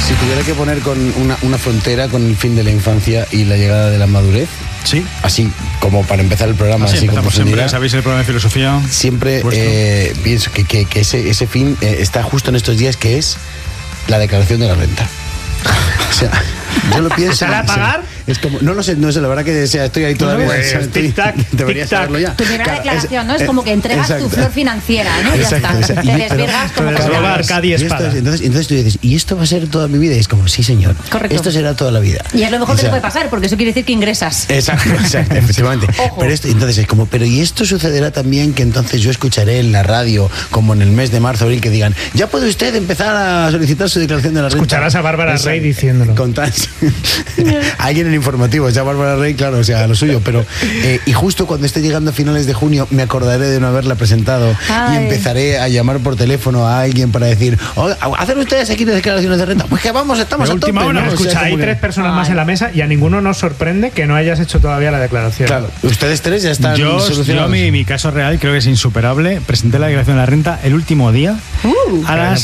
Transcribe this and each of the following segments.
Si tuviera que poner con una frontera con el fin de la infancia y la llegada de la madurez, sí, así como para empezar el programa, así con siempre, ¿sabéis el programa de filosofía? Siempre pienso que ese fin está justo en estos días, que es la declaración de la renta. O sea, yo lo pienso. ¿Sale a pagar? Es como, no lo sé, estoy ahí todavía. Debería saberlo ya. Tu primera declaración, ¿no? Es como que entregas tu flor financiera, ¿no? Ya está. Te desvirgas como entonces tú dices, ¿y esto va a ser toda mi vida? Y es como, sí, señor. Correcto. Esto será toda la vida. Y es lo mejor que te puede pasar, porque eso quiere decir que ingresas. Exacto, efectivamente. Pero entonces es como, ¿y esto sucederá también que entonces yo escucharé en la radio, como en el mes de marzo, abril, que digan, ya puede usted empezar a solicitar su declaración de la renta? Escucharás a Bárbara Rey diciéndolo. Alguien en informativo, ya Bárbara Rey, claro, o sea, lo suyo, pero y justo cuando esté llegando a finales de junio me acordaré de no haberla presentado. Ay. Y empezaré a llamar por teléfono a alguien para decir, ¿hacen ustedes aquí declaraciones de renta? Pues que vamos, estamos a tope, ¿no? Escucha, o sea, hay 3 personas más en la mesa y a ninguno nos sorprende que no hayas hecho todavía la declaración. Claro, ustedes 3 ya están solucionados. Mi caso real creo que es insuperable. Presenté la declaración de la renta el último día a las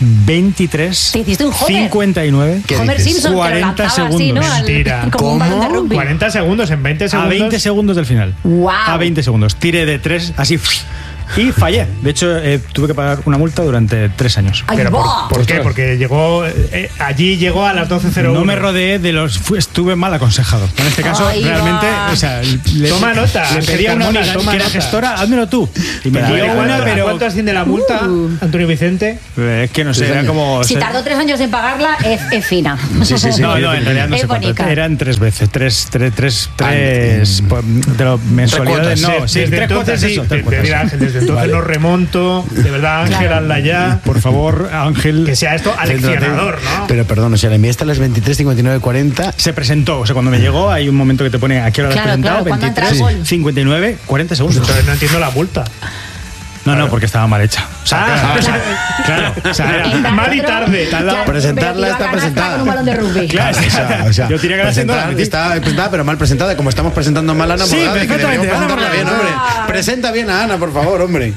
23:59. Homer Simpson, 40 segundos. Así, ¿no? Mentira. Como un balón de rugby. 40 segundos, en 20 segundos. A 20 segundos del final. Wow. A 20 segundos. Tiré de 3, así. Y fallé. De hecho, tuve que pagar una multa durante 3 años. Ay, ¿Pero por qué? Porque allí llegó a las 12:01. No me rodeé de los... Estuve mal aconsejado. En este caso, realmente... O sea, toma nota. Le pedí a una amiga que era gestora, házmelo tú. Y me dio una, pero... ¿Cuánto asciende la multa, Antonio Vicente? Es que no sé, era como... Si tardó 3 años en pagarla, es fina. Sí. No, en realidad no sé cuánto. Eran 3 veces. 3 de las mensualidades. No, sí, 3 cuotas eso. Desde entonces no remonto, de verdad, Ángel, hazla ya. Por favor, Ángel. Que sea esto aleccionador, ¿no? Pero perdón, o sea, le enviaste a las 23:59:40. Se presentó, o sea, cuando me llegó, hay un momento que te pone a qué hora lo has presentado, 23:59:40 segundos. Entonces no entiendo la multa. No, porque estaba mal hecha. O sea, claro, era mal y tarde. Presentarla está presentada. Un balón de rugby. Claro, o sea, yo tenía que está presentada, pero mal presentada, como estamos presentando mal a Ana Morgade. Sí, perfectamente. Presentarla bien, hombre. Presenta bien a Ana, por favor, hombre.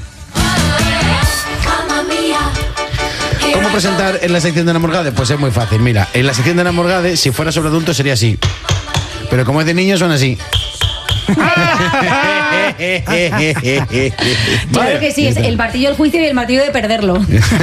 ¿Cómo presentar en la sección de Ana Morgade? Pues es muy fácil. Mira, en la sección de Ana Morgade, si fuera sobre adultos sería así. Pero como es de niños, son así. Claro que sí, es el martillo del juicio y el martillo de perderlo.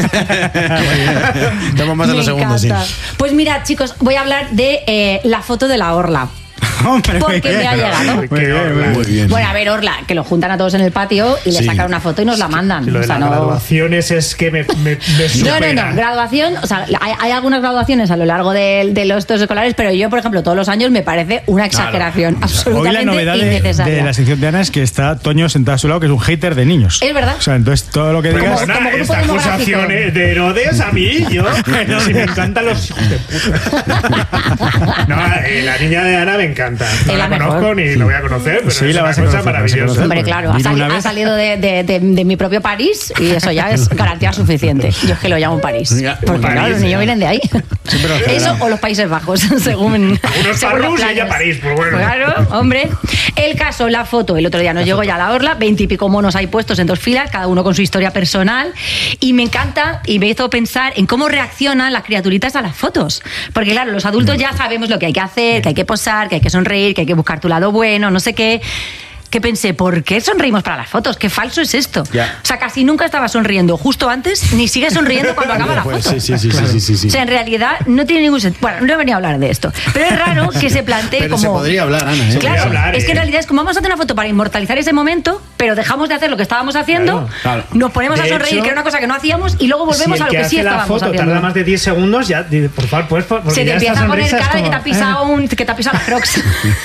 Estamos más en los segundos, sí. Pues mirad, chicos, voy a hablar de la foto de la orla. Hombre, porque me ha llegado. Muy bien. Bueno, a ver, Orla, que lo juntan a todos en el patio y le sacan una foto y nos la mandan. Lo de las graduaciones es que me supera. No, graduación, o sea, hay algunas graduaciones a lo largo de los dos escolares, pero yo, por ejemplo, todos los años me parece una exageración absolutamente hoy la novedad innecesaria. de la sección de Ana es que está Toño sentado a su lado, que es un hater de niños. Es verdad. O sea, entonces todo lo que digas... Esta acusación de Herodes a mí, yo... Si me encantan los hijos de puta. No, la niña de Ana me encanta. No la conozco ni la voy a conocer, pero sí, es una cosa maravillosa. Hombre, claro, ha salido de mi propio París y eso ya es garantía suficiente. Yo es que lo llamo París. Porque claro, los niños vienen de ahí. Sí, eso o los Países Bajos, según... Unos Parrus y ella París, pues bueno. Claro, hombre. El caso, la foto, el otro día nos llegó ya a la orla, 20 y pico monos ahí puestos en 2 filas, cada uno con su historia personal, y me encanta y me hizo pensar en cómo reaccionan las criaturitas a las fotos. Porque claro, los adultos ya sabemos lo que hay que hacer, que hay que posar, que hay que sonreír, que hay que buscar tu lado bueno, no sé qué. Que pensé, ¿por qué sonreímos para las fotos? Qué falso es esto. Yeah. O sea, casi nunca estaba sonriendo justo antes, ni sigue sonriendo cuando acaba la foto. Sí. O sea, en realidad no tiene ningún sentido. Bueno, no he venido a hablar de esto, pero es raro que se plantee pero como... se podría hablar, Ana. Claro, es que en realidad es como vamos a hacer una foto para inmortalizar ese momento, pero dejamos de hacer lo que estábamos haciendo, nos ponemos a sonreír, que era una cosa que no hacíamos, y luego volvemos a lo que sí estábamos haciendo. Si el que hace la foto tarda más de 10 segundos, ya, por favor, pues... Se te empieza a poner cara de que te ha pisado las crocs.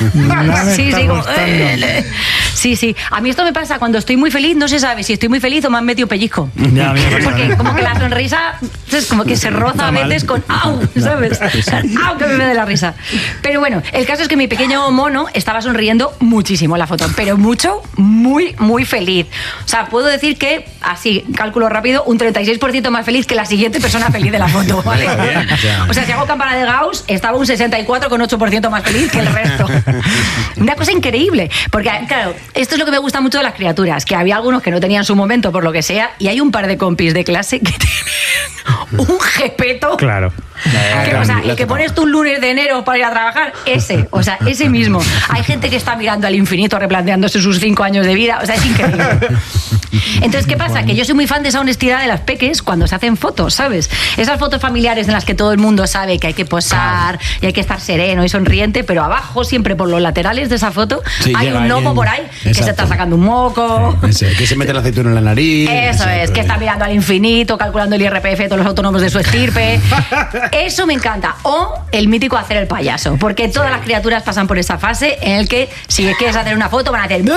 Sí. A mí esto me pasa cuando estoy muy feliz, no se sabe si estoy muy feliz o me han metido pellizco. Porque como que la sonrisa es como que se roza a veces con ¡au! ¿Sabes? ¡Au! Que me da la risa. Pero bueno, el caso es que mi pequeño mono estaba sonriendo muchísimo en la foto, pero mucho, muy, muy feliz. O sea, puedo decir que, así, cálculo rápido, un 36% más feliz que la siguiente persona feliz de la foto, ¿vale? O sea, si hago campana de Gauss, estaba un 64,8% más feliz que el resto. Una cosa increíble, porque claro, claro, esto es lo que me gusta mucho de las criaturas, que había algunos que no tenían su momento por lo que sea, y hay un par de compis de clase que tienen un jepeto. Claro. O sea, el que pones tú un lunes de enero para ir a trabajar, ese mismo. Hay gente que está mirando al infinito replanteándose sus 5 años de vida, o sea, es increíble. Entonces, ¿qué pasa? Que yo soy muy fan de esa honestidad de las peques cuando se hacen fotos, ¿sabes? Esas fotos familiares en las que todo el mundo sabe que hay que posar y hay que estar sereno y sonriente, pero abajo, siempre por los laterales de esa foto, hay un gnomo por ahí que se está sacando un moco. Que se mete el aceituna en la nariz. Eso es, que está mirando al infinito, calculando el IRPF de todos los autónomos de su estirpe. Eso me encanta. O el mítico hacer el payaso, porque todas las criaturas pasan por esa fase en el que si quieres hacer una foto van a hacer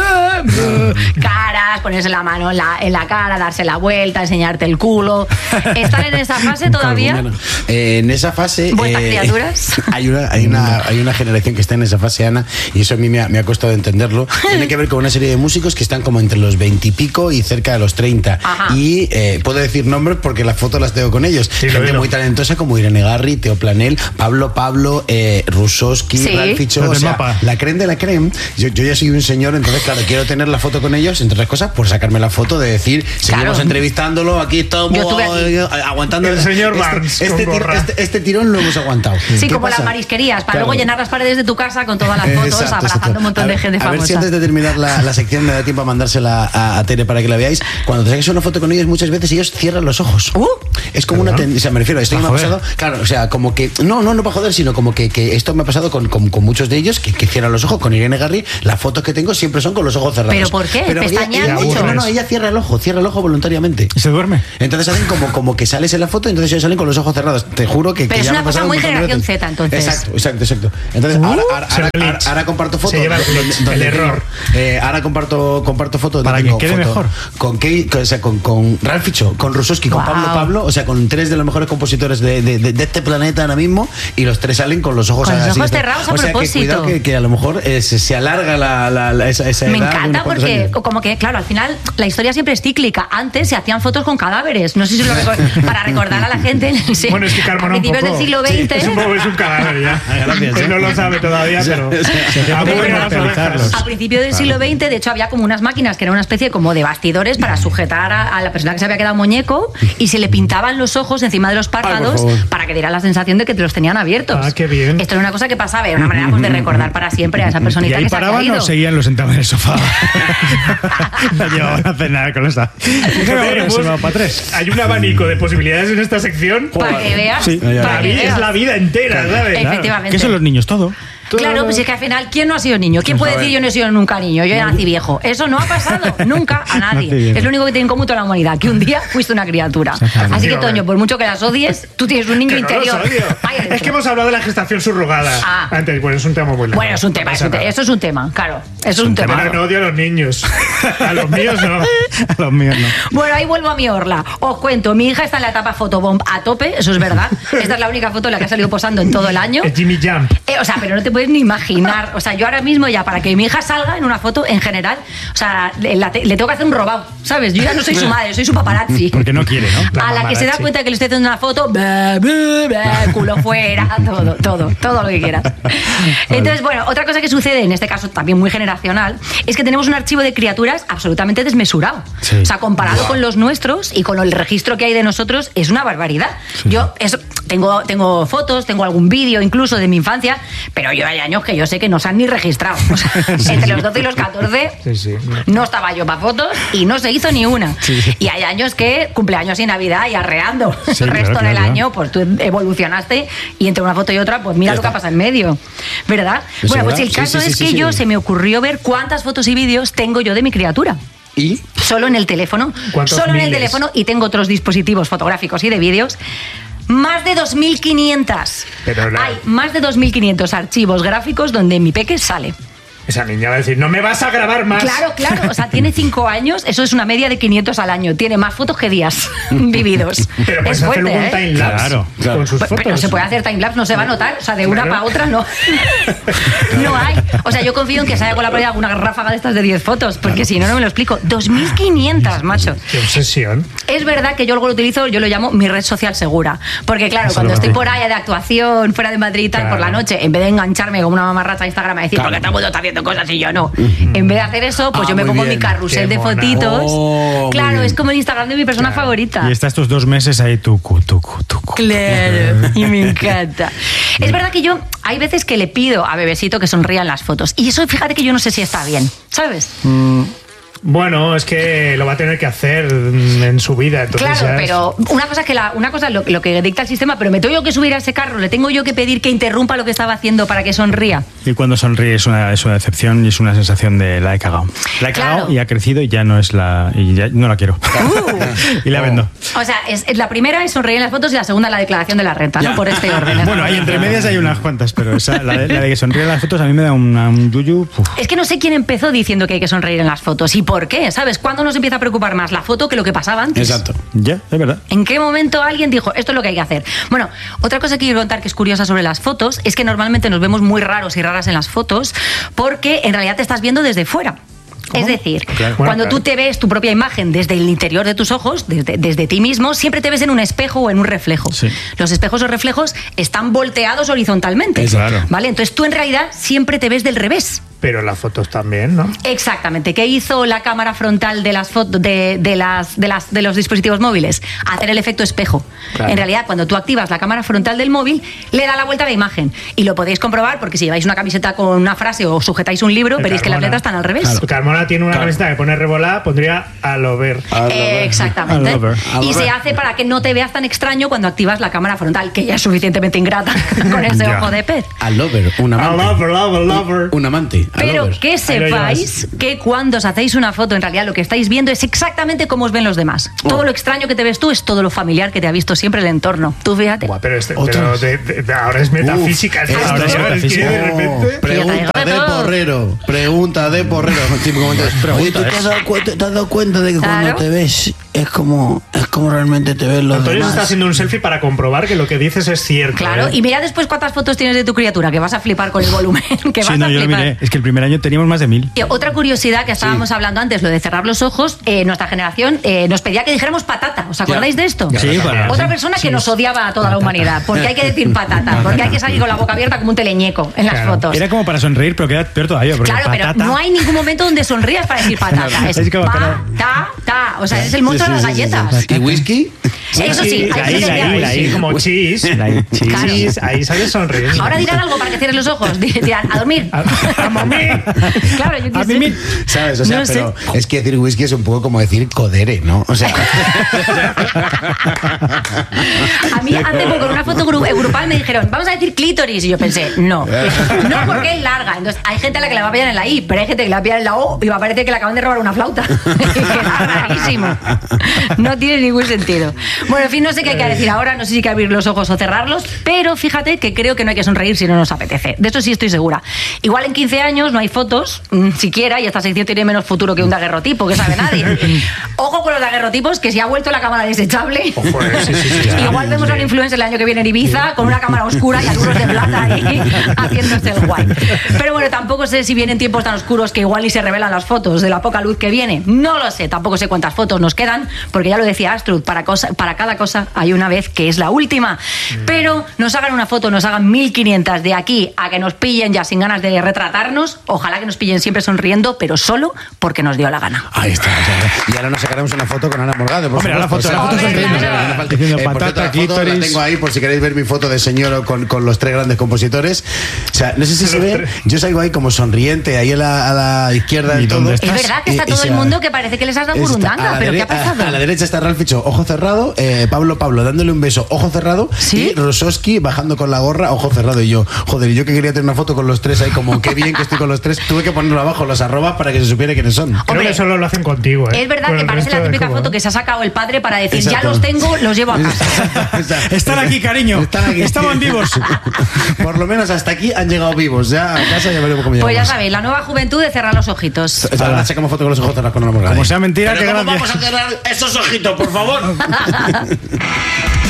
caras, ponerse la mano en la cara, darse la vuelta, enseñarte el culo. ¿Están en esa fase todavía? En esa fase ¿vuestras criaturas? hay una generación que está en esa fase, Ana, y eso a mí me ha costado entenderlo. Tiene que ver con una serie de músicos que están como entre los 20 y pico y cerca de los 30. Ajá. Y puedo decir nombres porque las fotos las tengo con ellos. Sí, gente muy talentosa como Irene Garri, Teo Planel, Pablo, Rusowski, Ralficho, o sea, la creme de la creme. Yo ya soy un señor, entonces claro, quiero tener la foto con ellos, entre otras cosas, por sacarme la foto de decir, seguimos entrevistándolo, aquí estamos aguantando el señor Barnes este tirón lo hemos aguantado. Sí, como pasa? Las marisquerías, para luego llenar las paredes de tu casa con todas las fotos, abrazando un montón de gente famosa. A ver si antes de terminar la sección me da tiempo a mandársela a Tere para que la veáis. Cuando te saques una foto con ellos, muchas veces ellos cierran los ojos. Es como una tendencia, me refiero, esto me ha pasado, claro, o sea, como que, no para joder, sino como que esto me ha pasado con muchos de ellos que cierran los ojos. Con Irene Garri, las fotos que tengo siempre son con los ojos cerrados. ¿Pero por qué? ¿Pestañean mucho? No, ella cierra el ojo voluntariamente. ¿Y se duerme? Entonces hacen como que sales en la foto, entonces ellos salen con los ojos cerrados. Te juro que pero es una cosa muy generación Z, entonces. Exacto. Entonces, ahora comparto fotos. Se lleva el error. Ahora comparto fotos. Para que quede mejor. Con Ralficho, con Rusowski, con Pablo, o sea, con 3 de los mejores compositores de este planeta ahora mismo, y los 3 salen con los ojos con los ojos cerrados a propósito. O sea, que cuidado que a lo mejor se alarga esa edad. Me encanta porque, como que, claro, al final la historia siempre es cíclica. Antes se hacían fotos con cadáveres. No sé si para recordar a la gente. Bueno, es que Carmen, a principios del siglo XX. Es un cadáver ya. Gracias, no lo sabe todavía, pero. A principios del siglo XX, de hecho, había como unas máquinas que eran una especie como de bastidores para sujetar a la persona que se había quedado muñeco y se le pintaban los ojos encima de los párpados para que diera la sensación de que te los tenían abiertos. Ah, qué bien. Esto era una cosa que pasaba, era una manera de recordar para siempre a esa personita que se ha caído. ¿Y ahí paraban o seguían los sentados en el sofá? La llevaban a cenar con esta. Para 3. Hay un abanico de posibilidades en esta sección. Para que veas. Sí. Es la vida entera, ¿sabes? Efectivamente. ¿Qué son los niños? Todo. Claro, pues es que al final, ¿quién no ha sido niño? ¿Quién puede decir yo no he sido nunca niño? Yo ya nací viejo. Eso no ha pasado nunca a nadie. Es lo único que tiene en común toda la humanidad, que un día fuiste una criatura. Así que, Toño, por mucho que las odies, tú tienes un niño interior. Es que hemos hablado de la gestación subrogada antes, pues es un tema muy largo. Bueno, es un tema, eso es un tema, claro. Eso es un tema. Pero no odio a los niños. A los míos no. A los míos no. Bueno, ahí vuelvo a mi orla. Os cuento, mi hija está en la etapa fotobomb a tope, eso es verdad. Esta es la única foto en la que ha salido posando en todo el año. Es Jimmy Jump. O sea, pero no te puedes ni imaginar. O sea, yo ahora mismo ya, para que mi hija salga en una foto, en general, o sea, le tengo que hacer un robado, ¿sabes? Yo ya no soy su madre, soy su paparazzi. Porque no quiere, ¿no? A la que se da cuenta que le estoy haciendo una foto, culo fuera, todo lo que quieras. Entonces, bueno, otra cosa que sucede, en este caso también muy generacional, es que tenemos un archivo de criaturas absolutamente desmesurado. Sí. O sea, comparado con los nuestros y con el registro que hay de nosotros, es una barbaridad. Sí. Yo tengo fotos, tengo algún vídeo incluso de mi infancia, pero yo hay años que yo sé que no se han ni registrado. O sea, entre los 12 y los 14 no estaba yo para fotos y no se hizo ni una. Sí. Y hay años que cumpleaños y Navidad y arreando. El resto del año, pues tú evolucionaste y entre una foto y otra, pues mira lo que ha pasado en medio. ¿Verdad? Bueno, pues el caso es que yo se me ocurrió ver cuántas fotos y vídeos tengo yo de mi criatura. ¿Y? Solo en el teléfono. Solo en el teléfono, y tengo otros dispositivos fotográficos y de vídeos. Más de 2.500. Hay más de 2.500 archivos gráficos donde mi peque sale. Esa niña va a decir, no me vas a grabar más. Claro. O sea, tiene 5 años, eso es una media de 500 al año. Tiene más fotos que días vividos. Pero pues hacer un timelapse. Claro. Con sus fotos. Pero se puede hacer timelapse, no se va a notar. O sea, de una para otra no. No hay. O sea, yo confío en que se haya colado alguna ráfaga de estas de 10 fotos, porque si no, no me lo explico. 2.500, macho. Qué obsesión. Es verdad que yo luego lo utilizo, yo lo llamo mi red social segura. Porque claro, eso cuando estoy por ahí de actuación, fuera de Madrid y tal, por la noche, en vez de engancharme como una mamarracha a Instagram a decir, porque todo el mundo está haciendo haciendo cosas y yo no. En vez de hacer eso, pues yo me pongo mi carrusel de fotitos. Claro, es como el Instagram de mi persona favorita. Y estás tus 2 meses ahí, tucu. Claro, y me encanta. Es verdad que yo hay veces que le pido a Bebesito que sonría en las fotos. Y eso, fíjate que yo no sé si está bien, ¿sabes? Bueno, es que lo va a tener que hacer en su vida. Entonces claro, pero una cosa es lo que dicta el sistema, pero me tengo yo que subir a ese carro, le tengo yo que pedir que interrumpa lo que estaba haciendo para que sonría. Y cuando sonríe es una decepción y es una sensación de la he cagado. La he cagado y ha crecido y ya no es la... y ya no la quiero. Y la vendo. O sea, la primera es sonreír en las fotos y la segunda la declaración de la renta, ¿no? Por este orden. Bueno, ahí entre medias hay unas cuantas, pero la de que sonríe en las fotos a mí me da un yuyu. Es que no sé quién empezó diciendo que hay que sonreír en las fotos y por qué, ¿sabes? ¿Cuándo nos empieza a preocupar más la foto que lo que pasaba antes? Exacto. Ya, es verdad. ¿En qué momento alguien dijo, esto es lo que hay que hacer? Bueno, otra cosa que quiero contar que es curiosa sobre las fotos es que normalmente nos vemos muy raros y raras en las fotos porque en realidad te estás viendo desde fuera. ¿Cómo? Es decir, cuando tú te ves tu propia imagen desde el interior de tus ojos, desde ti mismo, siempre te ves en un espejo o en un reflejo. Sí. Los espejos o reflejos están volteados horizontalmente. Claro. ¿Vale? Entonces tú en realidad siempre te ves del revés. Pero las fotos también, ¿no? Exactamente. ¿Qué hizo la cámara frontal de las fotos de los dispositivos móviles? Hacer el efecto espejo. Claro. En realidad, cuando tú activas la cámara frontal del móvil, le da la vuelta a la imagen. Y lo podéis comprobar porque si lleváis una camiseta con una frase o sujetáis un libro, veréis que las letras están al revés. Claro. Carmona tiene una camiseta que pone revolada, pondría a lover. Exactamente. Y se hace para que no te veas tan extraño cuando activas la cámara frontal, que ya es suficientemente ingrata con ese ojo de pez. A lover, un amante. Lover. Un amante. Pero que sepáis que cuando os hacéis una foto, en realidad lo que estáis viendo es exactamente cómo os ven los demás. Todo lo extraño que te ves tú es todo lo familiar que te ha visto siempre el entorno. Tú fíjate. Pero ahora es metafísica. Pregunta de porrero. Oye, ¿tú te has dado cuenta de que cuando te ves es como realmente te ves los Antonio demás? se está haciendo un selfie para comprobar que lo que dices es cierto. Claro, y mira después cuántas fotos tienes de tu criatura, que vas a flipar con el volumen. Que vas a flipar. Yo lo miré. Es que el primer año teníamos más de 1000. Otra curiosidad que estábamos hablando antes, lo de cerrar los ojos, nuestra generación nos pedía que dijéramos patata. ¿Os acordáis de esto? Sí, Otra persona que nos odiaba a toda la humanidad. Porque hay que decir patata, porque hay que salir con la boca abierta como un teleñeco en las fotos. Era como para sonreír, pero queda peor todavía. Claro, patata... pero no hay ningún momento donde sonrías para decir patata. Es ta. O sea, es el monstruo de las galletas. ¿Y whisky? Eso sí, ahí como cheese. Ahí sales sonriendo. Ahora dirán algo para que cierres los ojos. Dirán, a dormir. A dormir. Claro, yo qué sé. ¿Sabes? O sea, no pero sé. Es que decir whisky es un poco como decir codere, ¿no? O sea. A mí hace poco en una foto grupal me dijeron, vamos a decir clítoris. Y yo pensé, no porque es larga. Entonces hay gente a la que la va a pillar en la I, pero hay gente que la va a pillar en la O y va a parecer que le acaban de robar una flauta. Es rarísimo. No tiene ningún sentido. Bueno, en fin, no sé qué hay que decir ahora, no sé si hay que abrir los ojos o cerrarlos, pero fíjate que creo que no hay que sonreír si no nos apetece. De esto sí estoy segura. Igual en 15 años no hay fotos, siquiera, y esta sección tiene menos futuro que un daguerrotipo, que sabe nadie. Ojo con los daguerrotipos, que si ha vuelto la cámara desechable. Ojo, sí, igual vemos a un influencer el año que viene en Ibiza con una cámara oscura y algunos de plata ahí haciéndose el guay. Pero bueno, tampoco sé si vienen tiempos tan oscuros que igual ni se revelan las fotos de la poca luz que viene. No lo sé, tampoco sé cuántas fotos nos quedan, porque ya lo decía Astrud, para cada cosa hay una vez que es la última. Pero nos hagan una foto, nos hagan 1500 de aquí a que nos pillen ya sin ganas de retratarnos. Ojalá que nos pillen siempre sonriendo, pero solo porque nos dio la gana. Ahí está. Y ahora nos sacaremos una foto con Ana Morgado. Hombre, la foto sonriendo. La foto la tengo ahí por si queréis ver mi foto de señor con los 3 grandes compositores. O sea, no sé si se ve, yo salgo ahí como sonriente, ahí a la izquierda del todo. Es verdad que está todo el mundo que parece que les has dado burundanga, pero ¿qué ha pasado? A la derecha está Ralph Ficho, ojo cerrado, Pablo dándole un beso, ojo cerrado, ¿sí? Y Rosowski bajando con la gorra, ojo cerrado, y yo, joder, y yo que quería tener una foto con los 3 ahí, como qué bien que estoy con los 3, tuve que ponerlo abajo, los arrobas para que se supiera quiénes son. Creo que solo lo hacen contigo, Es verdad que parece la típica foto que se ha sacado el padre para decir, ya los tengo, los llevo a casa. Están aquí, cariño. Estaban vivos. Por lo menos hasta aquí han llegado vivos. Ya a casa ya veremos cómo llegamos. Pues ya sabéis, la nueva juventud de cerrar los ojitos. Ahora sacamos foto con los ojos cerrados con Ana Morgado. Como sea mentira, que vamos a cerrar esos ojitos, por favor.